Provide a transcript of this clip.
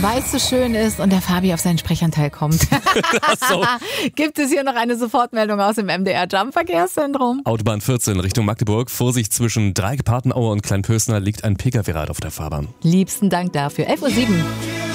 weil es so schön ist und der Fabi auf seinen Sprechanteil kommt. So. Gibt es hier noch eine Sofortmeldung aus dem MDR Jump-Verkehrszentrum? Autobahn 14 Richtung Magdeburg. Vorsicht, zwischen Dreieck-Patenaue und Kleinpösner liegt ein Pkw-Rad auf der Fahrbahn. Liebsten Dank dafür. 11:07 Uhr.